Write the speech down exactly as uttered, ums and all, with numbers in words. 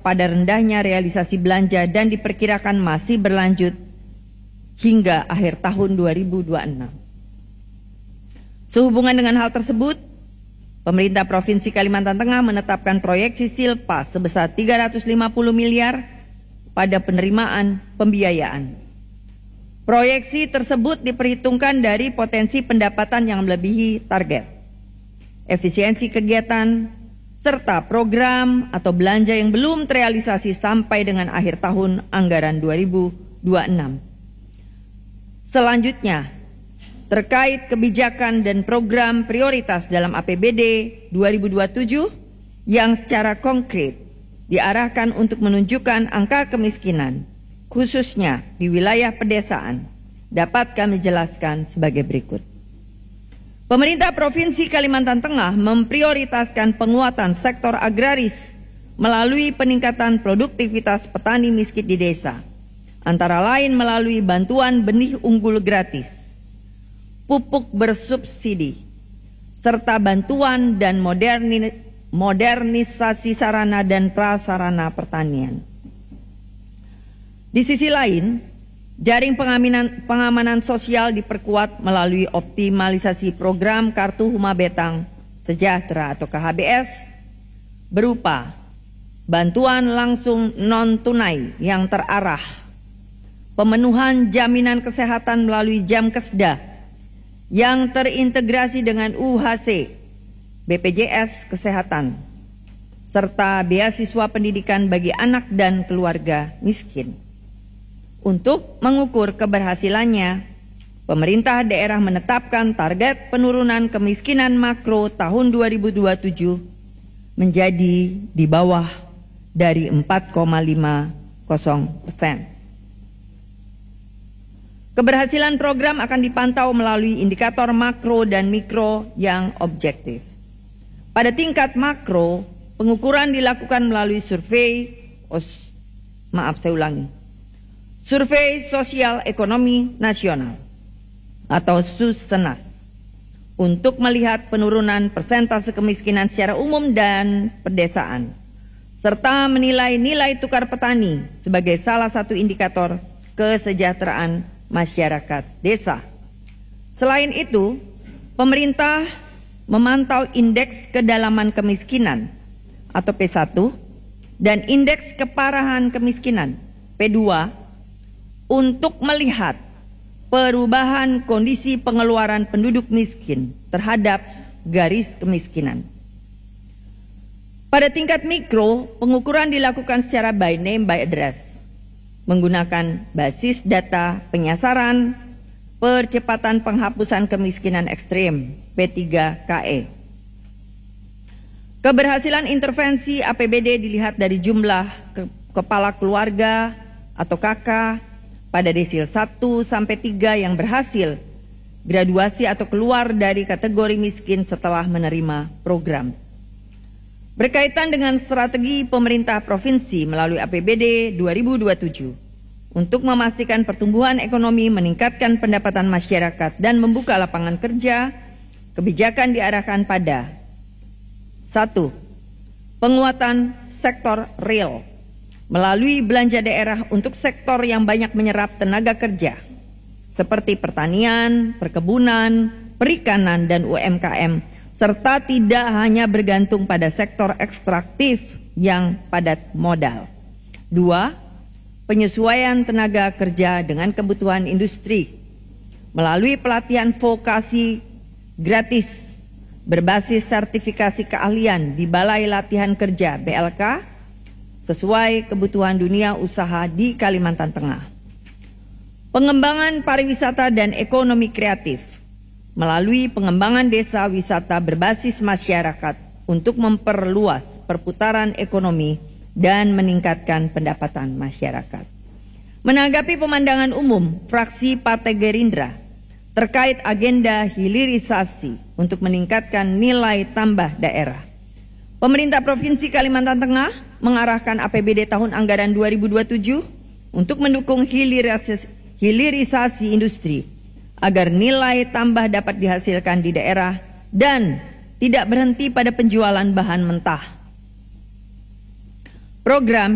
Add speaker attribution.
Speaker 1: pada rendahnya realisasi belanja dan diperkirakan masih berlanjut hingga akhir tahun dua ribu dua puluh enam. Sehubungan dengan hal tersebut, pemerintah Provinsi Kalimantan Tengah menetapkan proyeksi silpa sebesar tiga ratus lima puluh miliar pada penerimaan pembiayaan. Proyeksi tersebut diperhitungkan dari potensi pendapatan yang melebihi target, efisiensi kegiatan, serta program atau belanja yang belum terrealisasi sampai dengan akhir tahun anggaran dua ribu dua puluh enam. Selanjutnya, terkait kebijakan dan program prioritas dalam A P B D dua ribu dua puluh tujuh yang secara konkret diarahkan untuk menunjukkan angka kemiskinan, khususnya di wilayah pedesaan, dapat kami jelaskan sebagai berikut. Pemerintah Provinsi Kalimantan Tengah memprioritaskan penguatan sektor agraris melalui peningkatan produktivitas petani miskin di desa, antara lain melalui bantuan benih unggul gratis, pupuk bersubsidi, serta bantuan dan moderni, modernisasi sarana dan prasarana pertanian. Di sisi lain, jaring pengamanan, pengamanan sosial diperkuat melalui optimalisasi program Kartu Huma Betang Sejahtera atau K H B S berupa bantuan langsung non-tunai yang terarah, pemenuhan jaminan kesehatan melalui Jamkesda yang terintegrasi dengan U H C, B P J S Kesehatan, serta beasiswa pendidikan bagi anak dan keluarga miskin. Untuk mengukur keberhasilannya, pemerintah daerah menetapkan target penurunan kemiskinan makro tahun dua ribu dua puluh tujuh menjadi di bawah dari empat koma lima nol persen. Keberhasilan program akan dipantau melalui indikator makro dan mikro yang objektif. Pada tingkat makro, pengukuran dilakukan melalui survei, os, maaf saya ulangi, Survei Sosial Ekonomi Nasional atau SUSENAS untuk melihat penurunan persentase kemiskinan secara umum dan pedesaan, serta menilai nilai tukar petani sebagai salah satu indikator kesejahteraan masyarakat desa. Selain itu, pemerintah memantau indeks kedalaman kemiskinan atau P satu dan indeks keparahan kemiskinan P dua untuk melihat perubahan kondisi pengeluaran penduduk miskin terhadap garis kemiskinan. Pada tingkat mikro, pengukuran dilakukan secara by name by address, menggunakan basis data penyasaran percepatan penghapusan kemiskinan ekstrim P tiga K E. Keberhasilan intervensi A P B D dilihat dari jumlah ke kepala keluarga atau K K pada desil satu sampai tiga yang berhasil graduasi atau keluar dari kategori miskin setelah menerima program. Berkaitan dengan strategi pemerintah provinsi melalui A P B D dua ribu dua puluh tujuh untuk memastikan pertumbuhan ekonomi, meningkatkan pendapatan masyarakat, dan membuka lapangan kerja, kebijakan diarahkan pada satu. Penguatan sektor real melalui belanja daerah untuk sektor yang banyak menyerap tenaga kerja seperti pertanian, perkebunan, perikanan, dan U M K M, serta tidak hanya bergantung pada sektor ekstraktif yang padat modal. Dua, penyesuaian tenaga kerja dengan kebutuhan industri melalui pelatihan vokasi gratis berbasis sertifikasi keahlian di Balai Latihan Kerja B L K sesuai kebutuhan dunia usaha di Kalimantan Tengah. Pengembangan pariwisata dan ekonomi kreatif melalui pengembangan desa wisata berbasis masyarakat untuk memperluas perputaran ekonomi dan meningkatkan pendapatan masyarakat. Menanggapi pemandangan umum fraksi Partai Gerindra terkait agenda hilirisasi untuk meningkatkan nilai tambah daerah, pemerintah Provinsi Kalimantan Tengah mengarahkan A P B D tahun anggaran dua ribu dua puluh tujuh untuk mendukung hilirisasi, hilirisasi industri agar nilai tambah dapat dihasilkan di daerah dan tidak berhenti pada penjualan bahan mentah. Program